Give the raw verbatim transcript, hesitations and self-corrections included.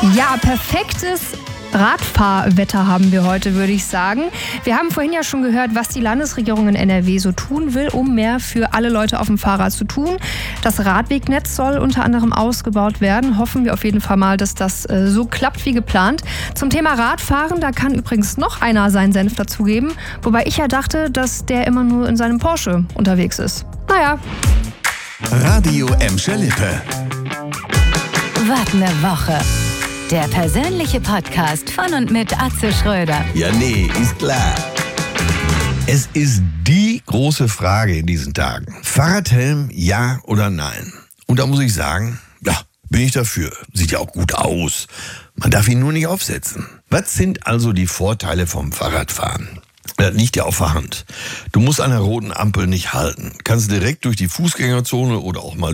Ja, perfektes Radfahrwetter haben wir heute, würde ich sagen. Wir haben vorhin ja schon gehört, was die Landesregierung in N R W so tun will, um mehr für alle Leute auf dem Fahrrad zu tun. Das Radwegnetz soll unter anderem ausgebaut werden. Hoffen wir auf jeden Fall mal, dass das äh, so klappt wie geplant. Zum Thema Radfahren, da kann übrigens noch einer seinen Senf dazugeben. Wobei ich ja dachte, dass der immer nur in seinem Porsche unterwegs ist. Naja. Radio Emscher Lippe. Was ne Woche. Der persönliche Podcast von und mit Atze Schröder. Ja, nee, ist klar. Es ist die große Frage in diesen Tagen. Fahrradhelm, ja oder nein? Und da muss ich sagen, ja, bin ich dafür. Sieht ja auch gut aus. Man darf ihn nur nicht aufsetzen. Was sind also die Vorteile vom Fahrradfahren? Das liegt ja auf der Hand. Du musst an der roten Ampel nicht halten. Kannst direkt durch die Fußgängerzone oder auch mal